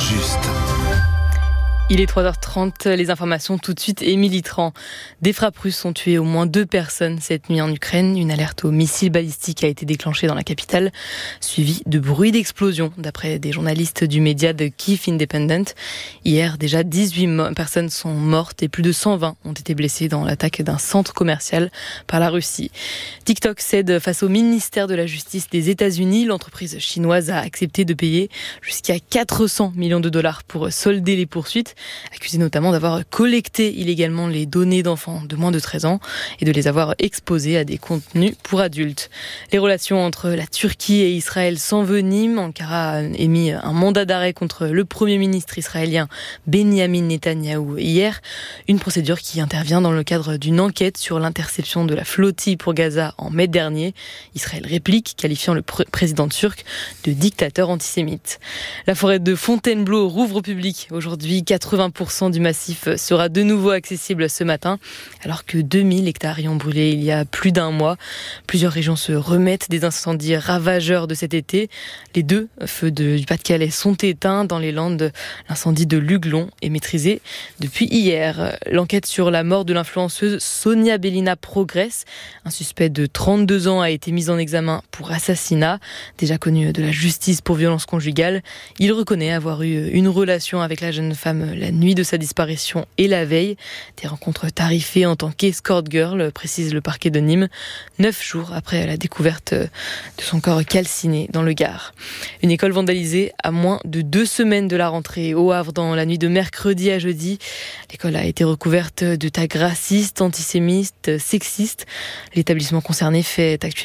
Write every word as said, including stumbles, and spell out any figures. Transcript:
juste. Il est trois heures trente, les informations tout de suite. Émilie Tran. Des frappes russes ont tué au moins deux personnes cette nuit en Ukraine. Une alerte aux missiles balistiques a été déclenchée dans la capitale, suivie de bruits d'explosion, d'après des journalistes du média de Kyiv Independent. Hier, déjà dix-huit mo- personnes sont mortes et plus de cent vingt ont été blessées dans l'attaque d'un centre commercial par la Russie. TikTok cède face au ministère de la Justice des États-Unis. L'entreprise chinoise a accepté de payer jusqu'à quatre cents millions de dollars pour solder les poursuites, accusé notamment d'avoir collecté illégalement les données d'enfants de moins de treize ans et de les avoir exposés à des contenus pour adultes. Les relations entre la Turquie et Israël s'enveniment. Ankara a émis un mandat d'arrêt contre le Premier ministre israélien Benyamin Netanyahou hier. Une procédure qui intervient dans le cadre d'une enquête sur l'interception de la flottille pour Gaza en mai dernier. Israël réplique, qualifiant le pr- président turc de dictateur antisémite. La forêt de Fontainebleau rouvre au public aujourd'hui. quatre-vingts pour cent du massif sera de nouveau accessible ce matin, alors que deux mille hectares y ont brûlé il y a plus d'un mois. Plusieurs régions se remettent des incendies ravageurs de cet été. Les deux feux de, du Pas-de-Calais sont éteints. Dans les Landes, l'incendie de Luglon est maîtrisé depuis hier. L'enquête sur la mort de l'influenceuse Sonia Bellina progresse. Un suspect de trente-deux ans a été mis en examen pour assassinat. Déjà connu de la justice pour violence conjugale, il reconnaît avoir eu une relation avec la jeune femme la nuit de sa disparition et la veille. Des rencontres tarifées en tant qu'escort girl, précise le parquet de Nîmes, neuf jours après la découverte de son corps calciné dans le Gard. Une école vandalisée à moins de deux semaines de la rentrée au Havre dans la nuit de mercredi à jeudi. L'école a été recouverte de tags racistes, antisémites, sexistes. L'établissement concerné fait actuellement